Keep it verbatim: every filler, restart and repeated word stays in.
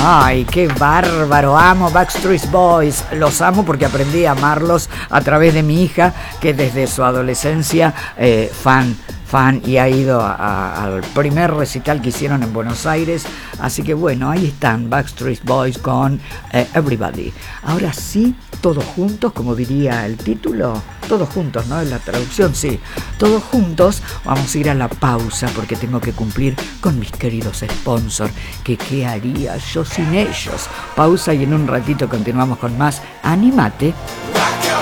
Ay, qué bárbaro, amo Backstreet Boys, los amo porque aprendí a amarlos a través de mi hija, que desde su adolescencia, eh, fan, fan, y ha ido a, a, al primer recital que hicieron en Buenos Aires, así que bueno, ahí están Backstreet Boys con eh, Everybody. Ahora sí, todos juntos, como diría el título, todos juntos, ¿no? En la traducción, sí, todos juntos. Vamos a ir a la pausa porque tengo que cumplir con mis queridos sponsors, que qué haría yo sin ellos. Pausa y en un ratito continuamos con más Animate.